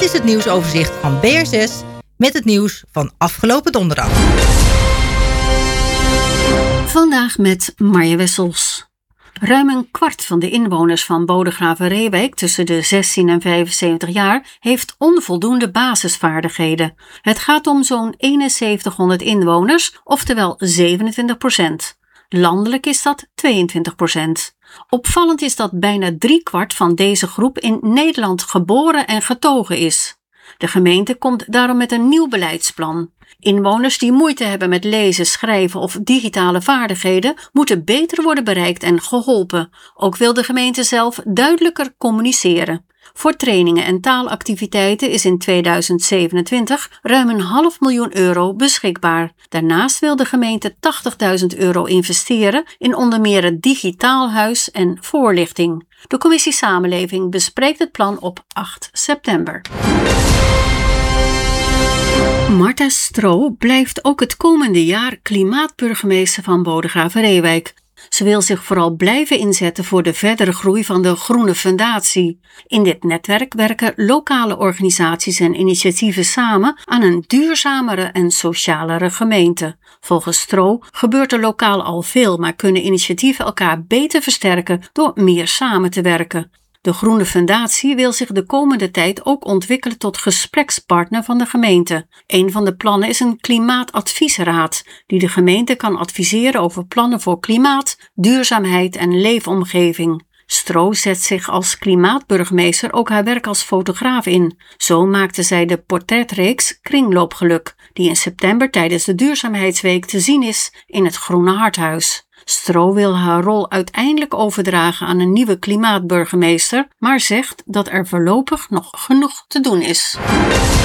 is het nieuwsoverzicht van BR6 met het nieuws van afgelopen donderdag. Vandaag met Marje Wessels. Ruim een kwart van de inwoners van Bodegraven-Reewijk tussen de 16 en 75 jaar heeft onvoldoende basisvaardigheden. Het gaat om zo'n 7100 inwoners, oftewel 27%. Landelijk is dat 22%. Opvallend is dat bijna driekwart van deze groep in Nederland geboren en getogen is. De gemeente komt daarom met een nieuw beleidsplan. Inwoners die moeite hebben met lezen, schrijven of digitale vaardigheden moeten beter worden bereikt en geholpen. Ook wil de gemeente zelf duidelijker communiceren. Voor trainingen en taalactiviteiten is in 2027 ruim €500.000 beschikbaar. Daarnaast wil de gemeente €80.000 investeren in onder meer het digitaal huis en voorlichting. De commissie Samenleving bespreekt het plan op 8 september. Marta Stro blijft ook het komende jaar klimaatburgemeester van Bodegraven-Reewijk. Ze wil zich vooral blijven inzetten voor de verdere groei van de Groene Fundatie. In dit netwerk werken lokale organisaties en initiatieven samen aan een duurzamere en socialere gemeente. Volgens Stro gebeurt er lokaal al veel, maar kunnen initiatieven elkaar beter versterken door meer samen te werken. De Groene Fundatie wil zich de komende tijd ook ontwikkelen tot gesprekspartner van de gemeente. Een van de plannen is een klimaatadviesraad, die de gemeente kan adviseren over plannen voor klimaat, duurzaamheid en leefomgeving. Stro zet zich als klimaatburgemeester ook haar werk als fotograaf in. Zo maakte zij de portretreeks Kringloopgeluk, die in september tijdens de Duurzaamheidsweek te zien is in het Groene Harthuis. Stro wil haar rol uiteindelijk overdragen aan een nieuwe klimaatburgemeester, maar zegt dat er voorlopig nog genoeg te doen is.